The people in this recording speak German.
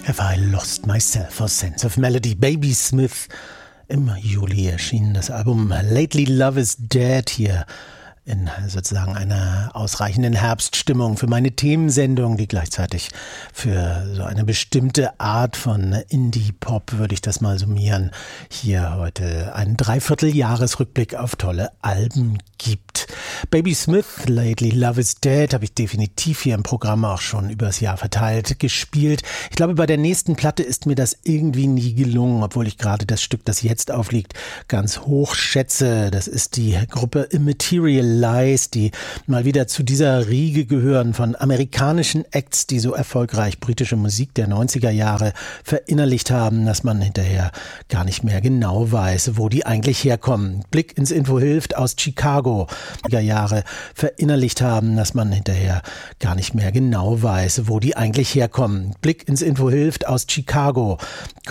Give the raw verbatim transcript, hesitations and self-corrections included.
Have I Lost Myself or Sense of Melody? Baby Smith. Im Juli erschien das Album Lately Love is Dead hier in sozusagen einer ausreichenden Herbststimmung für meine Themensendung, die gleichzeitig für so eine bestimmte Art von Indie-Pop, würde ich das mal summieren, hier heute einen Dreivierteljahresrückblick auf tolle Alben gibt. Baby Smith, Lately Love is Dead, habe ich definitiv hier im Programm auch schon übers Jahr verteilt gespielt. Ich glaube, bei der nächsten Platte ist mir das irgendwie nie gelungen, obwohl ich gerade das Stück, das jetzt aufliegt, ganz hoch schätze. Das ist die Gruppe Immaterial Lies, die mal wieder zu dieser Riege gehören von amerikanischen Acts, die so erfolgreich britische Musik der neunziger Jahre verinnerlicht haben, dass man hinterher gar nicht mehr genau weiß, wo die eigentlich herkommen. Blick ins Info hilft aus Chicago. Jahre verinnerlicht haben, dass man hinterher gar nicht mehr genau weiß, wo die eigentlich herkommen. Blick ins Info hilft aus Chicago.